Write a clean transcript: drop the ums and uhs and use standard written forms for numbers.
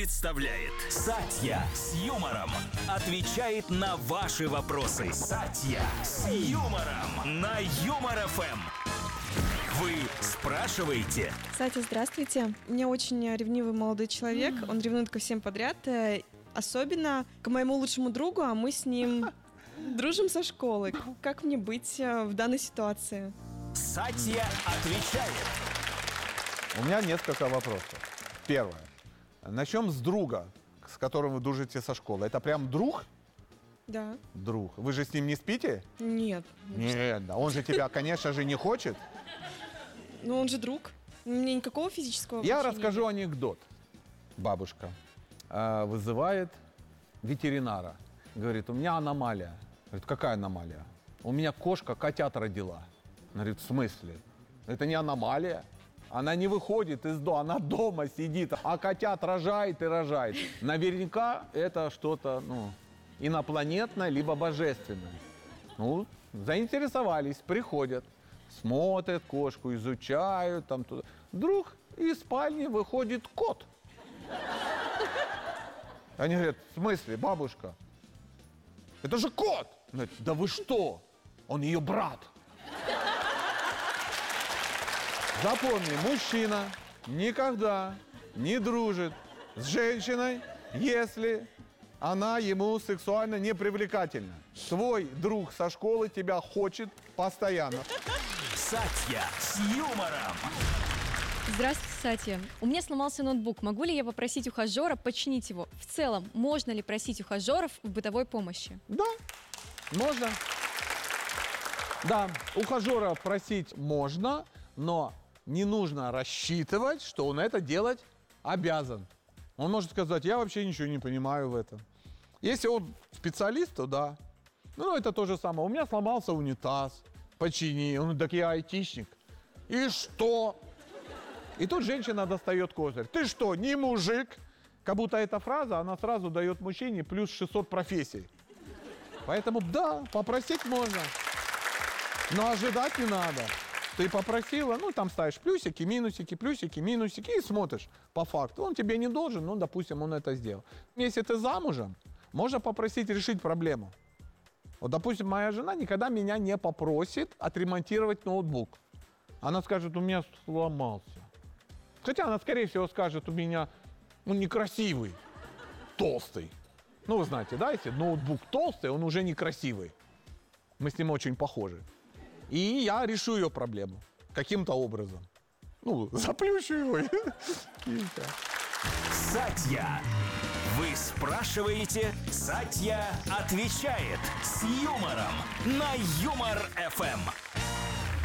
Представляет Сатья с юмором. Отвечает на ваши вопросы. Сатья с юмором на Юмор ФМ. Вы спрашиваете? Сатя, здравствуйте. У меня очень ревнивый молодой человек. Он ревнует ко всем подряд. Особенно к моему лучшему другу, а мы с ним дружим со школы. Как мне быть в данной ситуации? Сатья отвечает. У меня несколько вопросов. Первое. Начнем с друга, с которым вы дружите со школы. Это прям друг? Да. Друг. Вы же с ним не спите? Нет. Нет, да. Он же тебя, конечно же, не хочет. Ну, он же друг. Мне никакого физического Я общения расскажу нет. анекдот. Бабушка вызывает ветеринара. Говорит, у меня аномалия. Говорит, какая аномалия? У меня кошка котят родила. Говорит, в смысле? Это не аномалия. Она не выходит из дома, она дома сидит, а котят рожает и рожает. Наверняка это что-то, инопланетное, либо божественное. Заинтересовались, приходят, смотрят кошку, изучают там туда. Вдруг из спальни выходит кот. Они говорят, в смысле, бабушка? Это же кот! Она говорит, да вы что? Он ее брат. Запомни, мужчина никогда не дружит с женщиной, если она ему сексуально не привлекательна. Твой друг со школы тебя хочет постоянно. Сатья с юмором. Здравствуйте, Сатья. У меня сломался ноутбук. Могу ли я попросить ухажера починить его? В целом, можно ли просить ухажеров в бытовой помощи? Да, можно. Да, ухажера просить можно, но не нужно рассчитывать, что он это делать обязан. Он может сказать, я вообще ничего не понимаю в этом. Если он специалист, то да. Это то же самое. У меня сломался унитаз, почини. Он говорит, так я айтишник. И что? И тут женщина достает козырь. Ты что, не мужик? Как будто эта фраза, она сразу дает мужчине плюс 600 профессий. Поэтому да, попросить можно. Но ожидать не надо. Ты попросила, там ставишь плюсики, минусики и смотришь по факту. Он тебе не должен, допустим, он это сделал. Если ты замужем, можно попросить решить проблему. Вот, допустим, моя жена никогда меня не попросит отремонтировать ноутбук. Она скажет, у меня сломался. Хотя она, скорее всего, скажет, у меня, некрасивый, толстый. Вы знаете, да, если ноутбук толстый, он уже некрасивый. Мы с ним очень похожи. И я решу ее проблему каким-то образом. Заплющу его. Сатья. Вы спрашиваете, Сатья отвечает с юмором на Юмор ФМ.